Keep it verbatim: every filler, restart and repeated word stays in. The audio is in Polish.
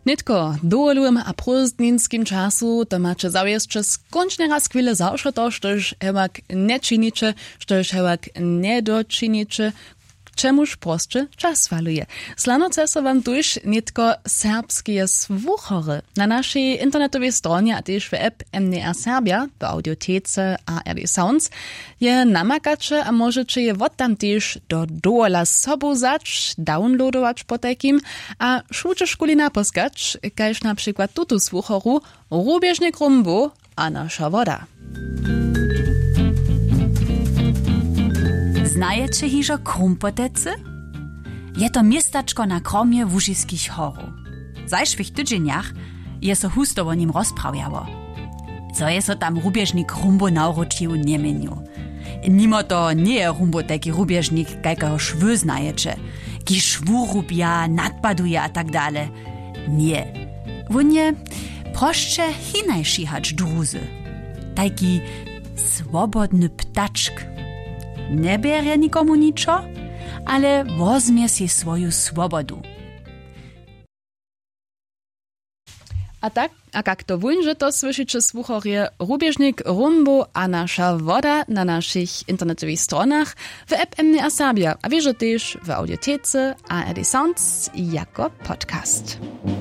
Nitko dołym a prózdninskim czasu to macie zawieszcze skończnie raz chwilę zawsze to, sztoż hewak nie czynicie, sztoż hewak nie doczynicie, czemuż proste czas faluje. Slanoce so wam tuż nitko serbskie słuchory. Na naszej internetowej stronie, a też w app M D R Serbia, w audiotece A R D Sounds, je namakacze, a możecie je wot tam też do dola sobu zacz, downloadować po takim, a szłucze szkuli naposkać, kajż na przykład tutu słuchoru, rubieżnik rumbu, a nasza woda. Znajecie hižo Krumpotece? Je to miestačko na kromie Łużyskich horów. W zajszłych tydzieniach je so husto o nim rozprawiało. Co je so tam rubieżnik rumbo nauročił nie meniu. Nimo to nie je rumbo taki rubieżnik, kajkaho szwy znajecie, ki szwu rubia, nadpaduje a tak dale. Nie. Won je proszcze hinajši hać druzy. Taki swobodny ptaczk. Nie bierze nikomu niczo, ale wozmie si swoju swobodu. A tak, a jak to wun, że to słyszycie słuchorie rubieżnik rumbo, a nasza woda na naszych internetowych stronach w app M D R Serbia, a wierzę też w audiotece A R D Sounds jako podcast.